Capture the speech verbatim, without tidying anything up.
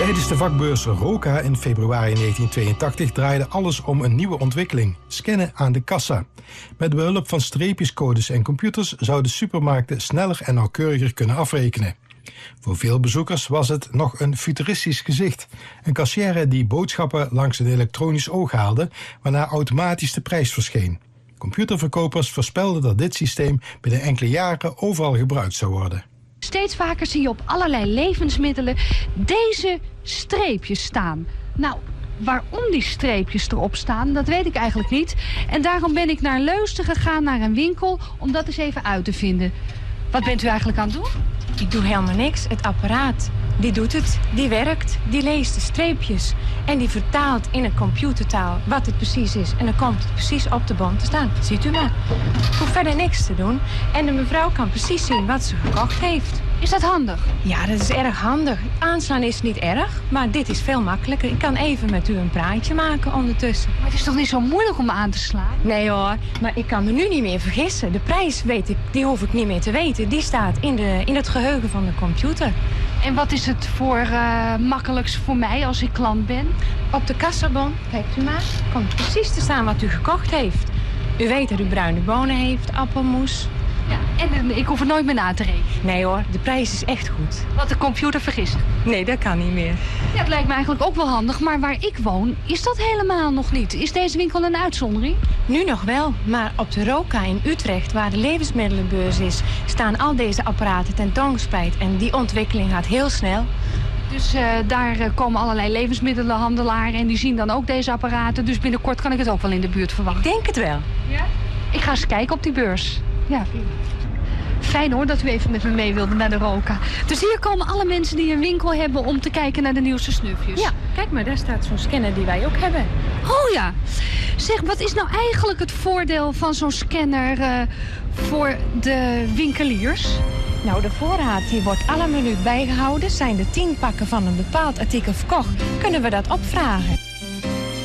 Tijdens de vakbeurs Roka in februari negentien tweeëntachtig draaide alles om een nieuwe ontwikkeling: scannen aan de kassa. Met behulp van streepjescodes en computers zouden supermarkten sneller en nauwkeuriger kunnen afrekenen. Voor veel bezoekers was het nog een futuristisch gezicht. Een kassière die boodschappen langs een elektronisch oog haalde, waarna automatisch de prijs verscheen. Computerverkopers voorspelden dat dit systeem binnen enkele jaren overal gebruikt zou worden. Steeds vaker zie je op allerlei levensmiddelen deze streepjes staan. Nou, waarom die streepjes erop staan, dat weet ik eigenlijk niet. En daarom ben ik naar Leusden gegaan, naar een winkel, om dat eens even uit te vinden. Wat bent u eigenlijk aan het doen? Ik doe helemaal niks. Het apparaat, die doet het, die werkt, die leest de streepjes. En die vertaalt in een computertaal wat het precies is. En dan komt het precies op de bon te staan. Ziet u maar. Ik hoef verder niks te doen. En de mevrouw kan precies zien wat ze gekocht heeft. Is dat handig? Ja, dat is erg handig. Aanslaan is niet erg, maar dit is veel makkelijker. Ik kan even met u een praatje maken ondertussen. Maar het is toch niet zo moeilijk om aan te slaan? Nee hoor, maar ik kan me nu niet meer vergissen. De prijs weet ik, die hoef ik niet meer te weten. Die staat in, de, in het geheugen van de computer. En wat is het voor uh, makkelijkst voor mij als ik klant ben? Op de kassabon, kijkt u maar, komt precies te staan wat u gekocht heeft. U weet dat u bruine bonen heeft, appelmoes. Ja, en ik hoef er nooit meer na te rekenen. Nee hoor, de prijs is echt goed. Wat de computer vergist. Nee, dat kan niet meer. Ja, het lijkt me eigenlijk ook wel handig, maar waar ik woon is dat helemaal nog niet. Is deze winkel een uitzondering? Nu nog wel, maar op de Roka in Utrecht, waar de levensmiddelenbeurs is, staan al deze apparaten tentoongespreid. En die ontwikkeling gaat heel snel. Dus uh, daar uh, komen allerlei levensmiddelenhandelaren en die zien dan ook deze apparaten. Dus binnenkort kan ik het ook wel in de buurt verwachten. Ik denk het wel. Ja? Ik ga eens kijken op die beurs. Ja. Fijn hoor dat u even met me mee wilde naar de Roka. Dus hier komen alle mensen die een winkel hebben om te kijken naar de nieuwste snufjes. Ja, kijk maar, daar staat zo'n scanner die wij ook hebben. Oh ja. Zeg, wat is nou eigenlijk het voordeel van zo'n scanner uh, voor de winkeliers? Nou, de voorraad die wordt alle minuut bijgehouden. Zijn er tien pakken van een bepaald artikel verkocht, kunnen we dat opvragen.